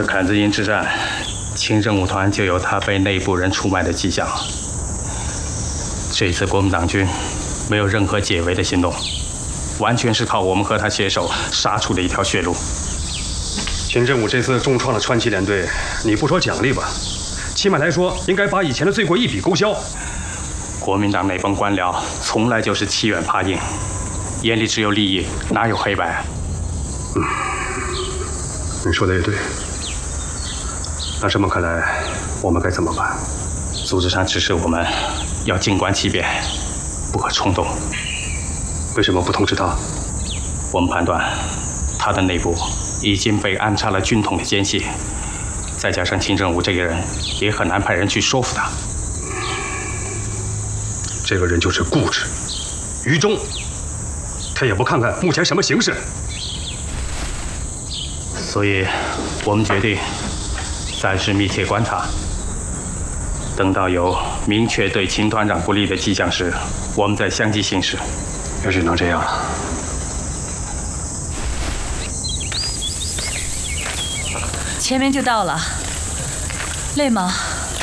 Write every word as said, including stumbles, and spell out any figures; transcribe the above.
坎子营之战，清政务团就有他被内部人出卖的迹象。这次国民党军没有任何解围的行动，完全是靠我们和他携手杀出的一条血路。 清政务这次重创了川崎联队，你不说奖励吧，起码来说应该把以前的罪过一笔勾销。 国民党那帮官僚从来就是欺软怕硬，眼里只有利益，哪有黑白？ 嗯，你说的也对。那这么看来，我们该怎么办？ 组织上指示我们要静观其变，不可冲动。 为什么不通知他？ 我们判断，他的内部已经被安插了军统的奸细，再加上清政务这个人，也很难派人去说服他。 这个人就是固执、愚忠，他也不看看目前什么形势。 所以，我们决定暂时密切观察，等到有明确对秦团长不利的迹象时，我们再相继行事。 也只能这样了。 前面就到了，累吗？